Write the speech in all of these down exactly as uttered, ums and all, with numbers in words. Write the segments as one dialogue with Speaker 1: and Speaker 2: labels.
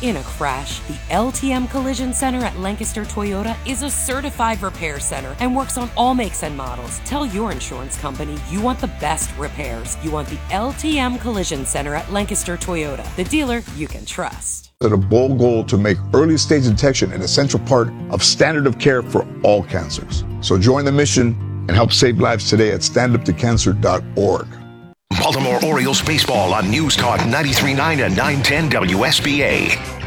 Speaker 1: In a crash, the L T M Collision Center at Lancaster Toyota is a certified repair center and works on all makes and models. Tell your insurance company you want the best repairs. You want the L T M Collision Center at Lancaster Toyota, the dealer you can trust.
Speaker 2: A bold goal to make early stage detection an essential part of standard of care for all cancers. So join the mission and help save lives today at stand up to cancer dot org.
Speaker 3: Baltimore Orioles baseball on News Talk ninety-three point nine and nine ten W S B A.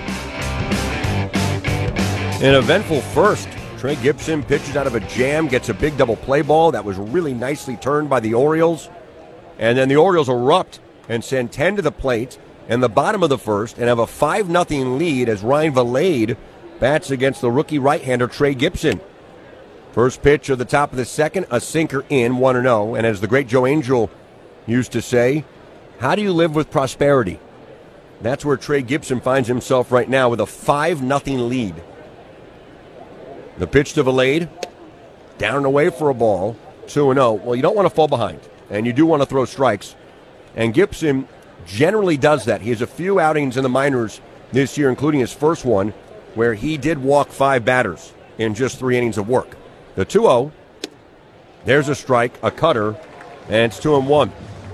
Speaker 4: An eventful first. Trey Gibson pitches out of a jam, gets a big double play ball that was really nicely turned by the Orioles. And then the Orioles erupt and send ten to the plate in the bottom of the first and have a five nothing lead as Ryan Valade bats against the rookie right-hander Trey Gibson. First pitch of the top of the second, a sinker in, one and oh. And as the great Joe Angel used to say, how do you live with prosperity? That's where Trey Gibson finds himself right now with a five nothing lead. The pitch to Valade, down and away for a ball, two and oh. Well, you don't want to fall behind, and you do want to throw strikes. And Gibson generally does that. He has a few outings in the minors this year, including his first one, where he did walk five batters in just three innings of work. The two oh, there's a strike, a cutter, and it's two and one.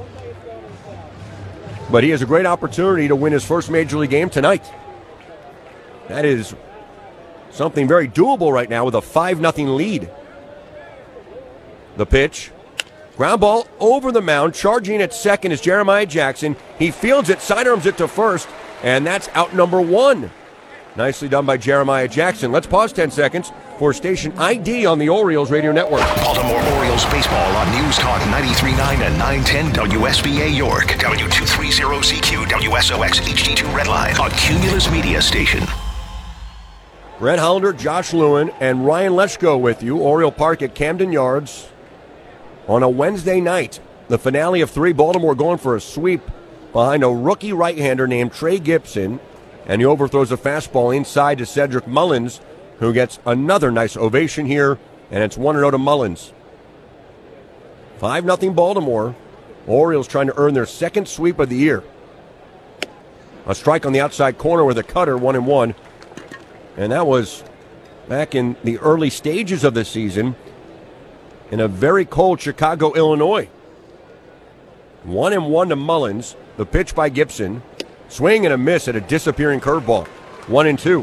Speaker 4: But he has a great opportunity to win his first Major League game tonight. That is something very doable right now with a five nothing lead. The pitch. Ground ball over the mound. Charging at second is Jeremiah Jackson. He fields it, sidearms it to first, and that's out number one. Nicely done by Jeremiah Jackson. Let's pause ten seconds for station I D on the Orioles Radio Network.
Speaker 3: Baltimore Orioles baseball on News Talk ninety-three point nine and nine ten W S B A York. W two thirty C Q W S O X H D two Redline. A Cumulus Media Station.
Speaker 4: Brett Hollander, Josh Lewin, and Ryan Leschko with you. Oriole Park at Camden Yards on a Wednesday night. The finale of three. Baltimore going for a sweep behind a rookie right-hander named Trey Gibson. And he overthrows a fastball inside to Cedric Mullins, who gets another nice ovation here. And it's one and oh to Mullins. five nothing Baltimore. Orioles trying to earn their second sweep of the year. A strike on the outside corner with a cutter, one and one. And that was back in the early stages of the season in a very cold Chicago, Illinois. One and one to Mullins. The pitch by Gibson. Swing and a miss at a disappearing curveball. One and two.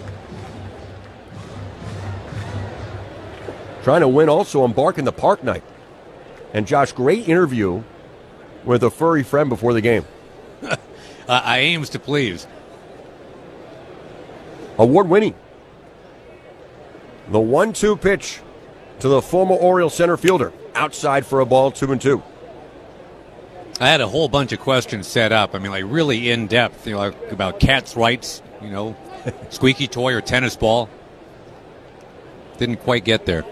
Speaker 4: Trying to win also on Bark in the Park night. And Josh, great interview with a furry friend before the game.
Speaker 5: uh, I aims to please.
Speaker 4: Award-winning. The one two pitch to the former Orioles center fielder. Outside for a ball, two and two.
Speaker 5: I had a whole bunch of questions set up. I mean, like really in depth, you know, like about cats' rights, you know, squeaky toy or tennis ball. Didn't quite get there.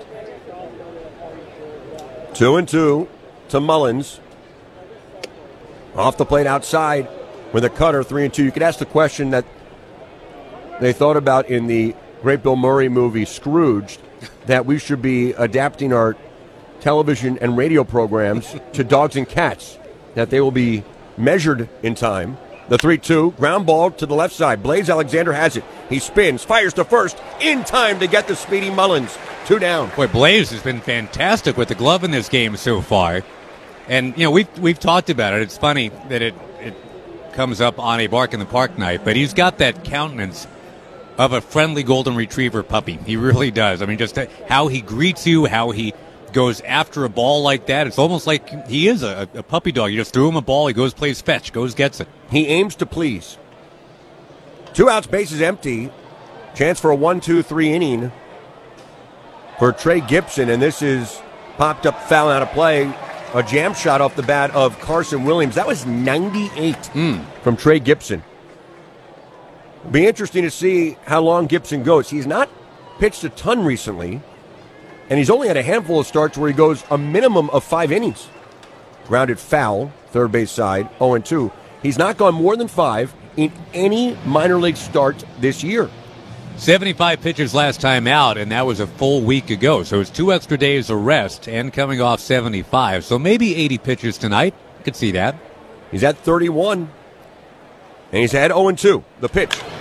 Speaker 4: Two and two to Mullins. Off the plate outside with a cutter, three and two. You could ask the question that they thought about in the great Bill Murray movie Scrooged, that we should be adapting our television and radio programs to dogs and cats, that they will be measured in time. The three two, ground ball to the left side. Blaze Alexander has it. He spins, fires to first, in time to get the speedy Mullins. Two down.
Speaker 5: Boy, Blaze has been fantastic with the glove in this game so far. And, you know, we've, we've talked about it. It's funny that it, it comes up on a Bark in the Park night, but he's got that countenance of a friendly golden retriever puppy. He really does. I mean, just how he greets you, how he goes after a ball like that. It's almost like he is a, a puppy dog. You just threw him a ball, he goes, plays fetch, goes, gets it.
Speaker 4: He aims to please. Two outs, bases empty. Chance for a one two three inning for Trey Gibson, and this is popped up foul out of play. A jam shot off the bat of Carson Williams. That was ninety-eight
Speaker 5: mm.
Speaker 4: from Trey Gibson. Be interesting to see how long Gibson goes. He's not pitched a ton recently, and he's only had a handful of starts where he goes a minimum of five innings. Grounded foul, third base side, oh and two. He's not gone more than five in any minor league start this year.
Speaker 5: seventy-five pitches last time out, and that was a full week ago. So it's two extra days of rest and coming off seventy-five. So maybe eighty pitches tonight. I could see that.
Speaker 4: He's at thirty-one. And he's had oh and two. The pitch